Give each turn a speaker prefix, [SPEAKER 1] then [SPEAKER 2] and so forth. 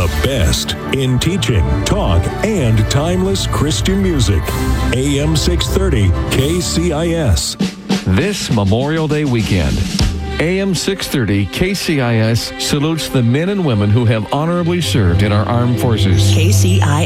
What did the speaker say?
[SPEAKER 1] The best in teaching, talk, and timeless Christian music. AM 630 KCIS.
[SPEAKER 2] This Memorial Day weekend, AM 630 KCIS salutes the men and women who have honorably served in our armed forces.
[SPEAKER 3] KCIS.